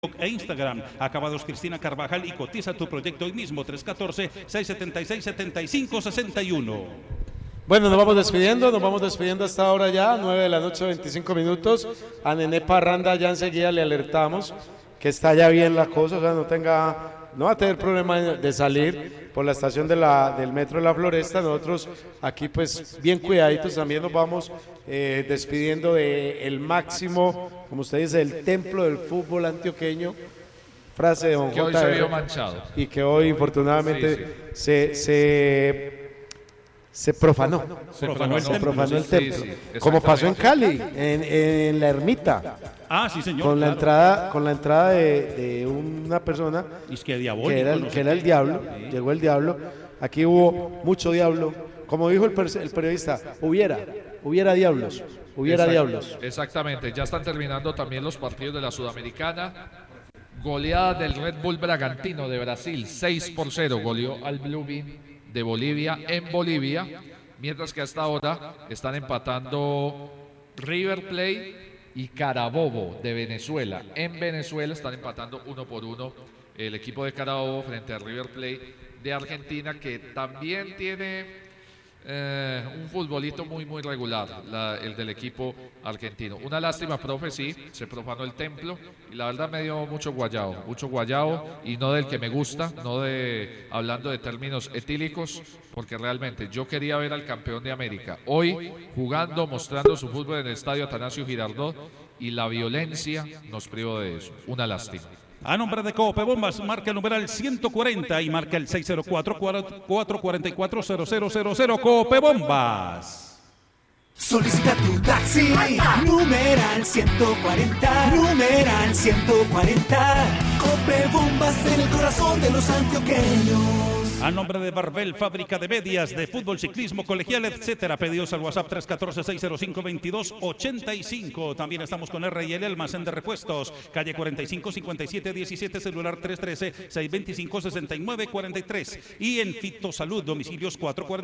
e Instagram. Acabados Cristina Carvajal y cotiza tu proyecto hoy mismo 314-676-7561. Bueno, nos vamos despidiendo hasta ahora ya, 9 de la noche, 25 minutos. A Nené Parranda ya enseguida le alertamos que está ya bien la cosa, o sea, no va a tener problema de salir por la estación del metro de la Floresta. Nosotros aquí pues bien cuidaditos también nos vamos despidiendo del máximo, como usted dice, el templo del fútbol antioqueño, frase de don que hoy J. se vio manchado. Y que hoy infortunadamente se profanó. Se profanó el templo. Sí, como pasó en Cali, en la ermita. Ah, sí, señor. Con la claro. entrada de una persona Y es que diabólico, que era el diablo, llegó el diablo. Aquí hubo mucho diablo. Como dijo el periodista, hubiera diablos, diablos. Exactamente, ya están terminando también los partidos de la Sudamericana. Goleada del Red Bull Bragantino de Brasil, 6-0, goleó al Bluebeam de Bolivia en Bolivia, mientras que hasta ahora están empatando River Plate y Carabobo de Venezuela. En Venezuela están empatando 1-1 el equipo de Carabobo frente a River Plate de Argentina, que también tiene un futbolito muy regular, el del equipo argentino. Una lástima, profe, sí, se profanó el templo y la verdad me dio mucho guayao, y no del que me gusta, no de hablando de términos etílicos, porque realmente yo quería ver al campeón de América hoy jugando, mostrando su fútbol en el estadio Atanasio Girardot, y la violencia nos privó de eso. Una lástima. A nombre de Cope Bombas, marca el numeral 140 y marca el 604-444-0000. Cope Bombas. Solicita tu taxi, numeral 140, numeral 140. Cope Bombas en el corazón de los antioqueños. A nombre de Barbel, fábrica de medias, de fútbol, ciclismo, colegial, etcétera. Pedidos al WhatsApp 314-605-2285. También estamos con R&L, almacén de repuestos. Calle 45-57-17, celular 313-625-6943. Y en Fitosalud, domicilios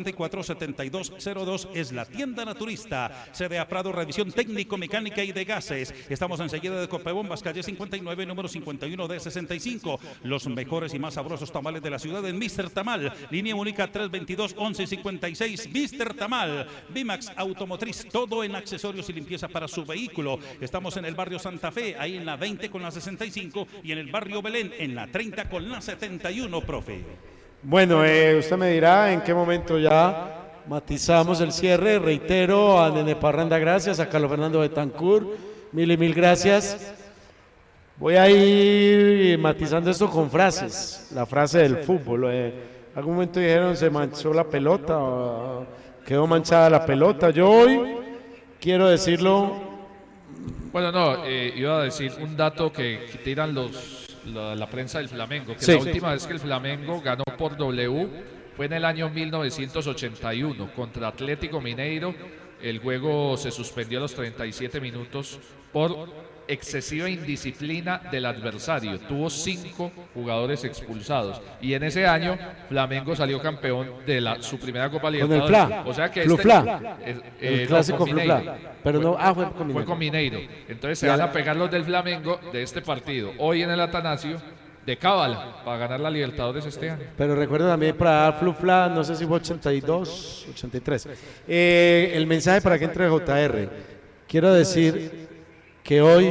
444-7202, es la tienda naturista. CDA Prado, revisión técnico, mecánica y de gases. Estamos enseguida de Copebombas, calle 59, número 51 de 65. Los mejores y más sabrosos tamales de la ciudad en Mr. Tamal. Línea única 322-1156. Mr. Tamal. Bimax Automotriz, todo en accesorios y limpieza para su vehículo. Estamos en el barrio Santa Fe, ahí en la 20 con la 65, y en el barrio Belén en la 30 con la 71, profe. Bueno, usted me dirá en qué momento ya matizamos el cierre. Reitero a Nené Parranda, gracias, a Carlos Fernando Betancourt, mil gracias. Voy a ir matizando esto con frases, la frase del fútbol. Algún momento dijeron se manchó la pelota, quedó manchada la pelota. Yo hoy quiero decirlo. Bueno, no, iba a decir un dato que tiran la prensa del Flamengo, que Sí. la última vez que el Flamengo ganó por W fue en el año 1981 contra Atlético Mineiro. El juego se suspendió a los 37 minutos por excesiva indisciplina del adversario. Tuvo 5 jugadores expulsados. Y en ese año, Flamengo salió campeón de su primera Copa Con el Libertadores. Fla, O sea que Fla, el no, clásico con Mineiro. Fla. Pero no, Fue con Mineiro. Entonces se van a pegar los del Flamengo de este partido. Hoy en el Atanasio, de cábala, para ganar la Libertadores este año. Pero recuerda también para dar Fla, no sé si fue 82, 83. El mensaje para que entre JR. Quiero decir que hoy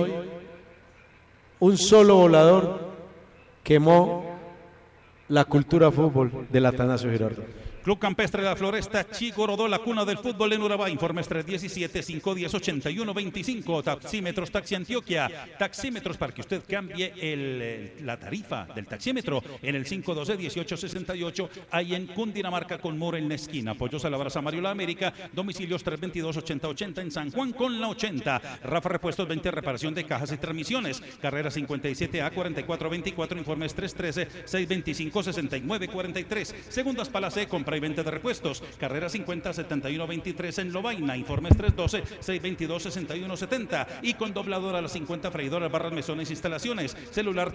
un solo volador quemó la cultura fútbol del Atanasio Girardot. Club Campestre de la Floresta, Chigorodó, la cuna del fútbol en Urabá. Informes 317-510-8125. Taxímetros Taxi Antioquia. Taxímetros para que usted cambie la tarifa del taxímetro en el 512-1868. Ahí en Cundinamarca con Mora en la esquina. Pollos a la Brasa Mario La América. Domicilios 322-8080 en San Juan con la 80. Rafa Repuestos 20, reparación de cajas y transmisiones. Carrera 57A4424. Informes 313-625-6943. Segundas Palas compra y venta de repuestos. Carrera 50-71-23 en Lovaina. Informes 312-622-6170. Y con dobladora a las 50, freidoras, barras, mesones, instalaciones. Celular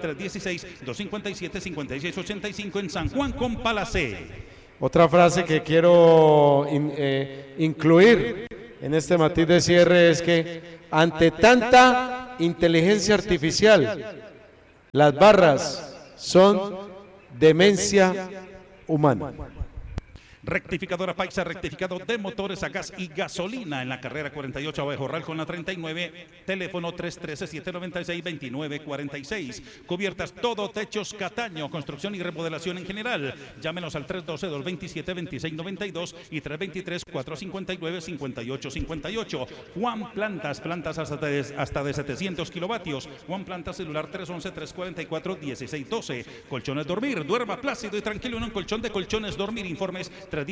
316-257-5685 en San Juan con Palacé. Otra frase que quiero incluir en este matiz de cierre es que ante tanta inteligencia artificial Las barras son demencia humana. Rectificadora Paisa, rectificado de motores a gas y gasolina en la carrera 48 Abejorral con la 39, teléfono 313-796-2946. Cubiertas todo, techos Cataño, construcción y remodelación en general. Llámenos al 312-227-2692 y 323-459-5858. Juan Plantas, plantas hasta de 700 kilovatios. Juan Plantas, celular 311-344-1612. Colchones dormir, duerma plácido y tranquilo en un colchón de colchones dormir. Informes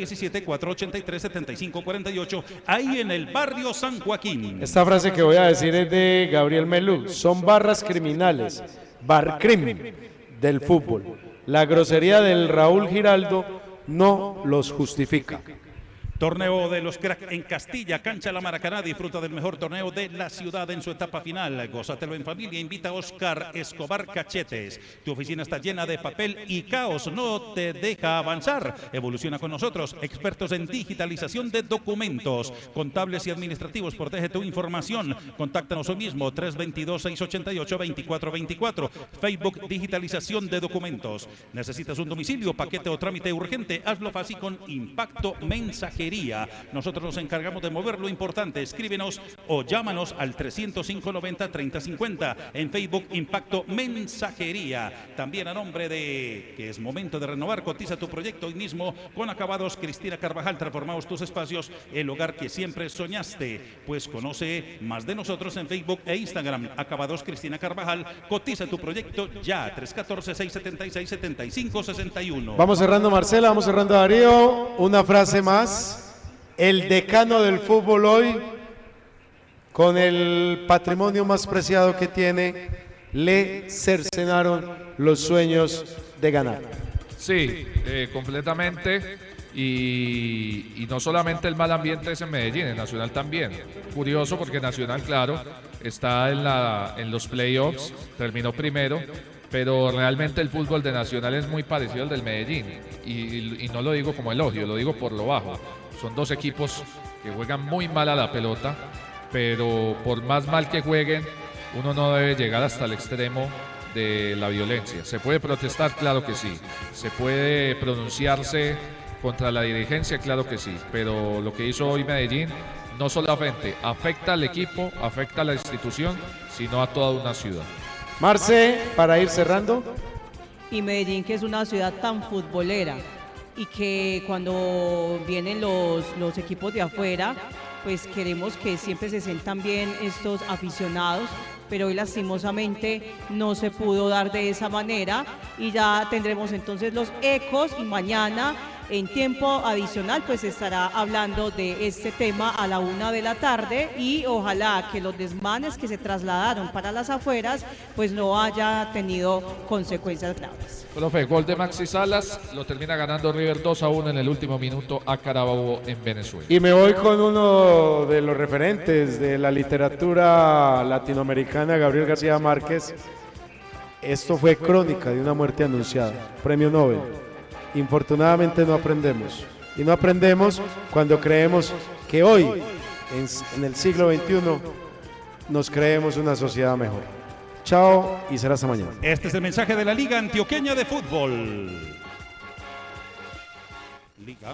317-483-7548, ahí en el barrio San Joaquín. Esta frase que voy a decir es de Gabriel Melú. Son barras criminales, barcrim del fútbol. La grosería del Raúl Giraldo no los justifica. Torneo de los Crack en Castilla, cancha La Maracaná, disfruta del mejor torneo de la ciudad en su etapa final. Gózatelo en familia, invita a Oscar Escobar Cachetes. Tu oficina está llena de papel y caos, no te deja avanzar. Evoluciona con nosotros, expertos en digitalización de documentos, contables y administrativos. Protege tu información. Contáctanos hoy mismo, 322-688-2424. Facebook, digitalización de documentos. ¿Necesitas un domicilio, paquete o trámite urgente? Hazlo fácil con Impacto Mensajería. Nosotros nos encargamos de mover lo importante. Escríbenos o llámanos al 305-90-3050. En Facebook, Impacto Mensajería. También a nombre de que es momento de renovar, cotiza tu proyecto hoy mismo con Acabados Cristina Carvajal. Transformamos tus espacios, el hogar que siempre soñaste. Pues conoce más de nosotros en Facebook e Instagram. Acabados Cristina Carvajal. Cotiza tu proyecto ya. 314-676-7561. Vamos cerrando, Marcela, vamos cerrando, Darío. Una frase más. El decano del fútbol hoy, con el patrimonio más preciado que tiene, le cercenaron los sueños de ganar. Sí, completamente. Y no solamente el mal ambiente es en Medellín, en Nacional también. Curioso porque Nacional, claro, está en los playoffs, terminó primero, pero realmente el fútbol de Nacional es muy parecido al del Medellín. Y no lo digo como elogio, lo digo por lo bajo. Son dos equipos que juegan muy mal a la pelota, pero por más mal que jueguen, uno no debe llegar hasta el extremo de la violencia. ¿Se puede protestar? Claro que sí. ¿Se puede pronunciarse contra la dirigencia? Claro que sí. Pero lo que hizo hoy Medellín no solamente afecta al equipo, afecta a la institución, sino a toda una ciudad. Marce, para ir cerrando. Y Medellín, que es una ciudad tan futbolera, y que cuando vienen los equipos de afuera, pues queremos que siempre se sientan bien estos aficionados, pero hoy lastimosamente no se pudo dar de esa manera y ya tendremos entonces los ecos y mañana en tiempo adicional pues estará hablando de este tema a la 1 de la tarde y ojalá que los desmanes que se trasladaron para las afueras pues no haya tenido consecuencias graves. Profe, gol de Maxi Salas, lo termina ganando River 2-1 en el último minuto a Carabobo en Venezuela. Y me voy con uno de los referentes de la literatura latinoamericana, Gabriel García Márquez. Esto fue Crónica de una muerte anunciada, premio Nobel. Infortunadamente no aprendemos. Y no aprendemos cuando creemos que hoy, en el siglo XXI, nos creemos una sociedad mejor. Chao y será hasta mañana. Este es el mensaje de la Liga Antioqueña de Fútbol. Liga.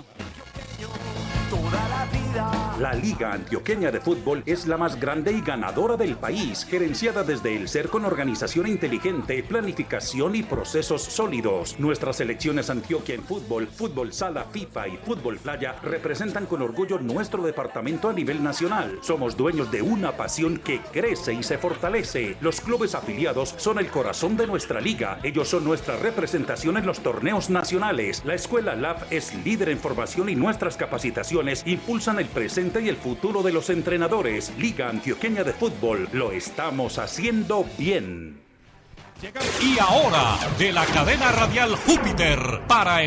La Liga Antioqueña de Fútbol es la más grande y ganadora del país, gerenciada desde el ser con organización inteligente, planificación y procesos sólidos. Nuestras selecciones Antioquia en fútbol, fútbol sala, FIFA y fútbol playa representan con orgullo nuestro departamento a nivel nacional. Somos dueños de una pasión que crece y se fortalece. Los clubes afiliados son el corazón de nuestra liga. Ellos son nuestra representación en los torneos nacionales. La Escuela LAF es líder en formación y nuestras capacitaciones impulsan el presente y el futuro de los entrenadores. Liga Antioqueña de Fútbol, lo estamos haciendo bien. Y ahora, de la cadena radial Júpiter, para el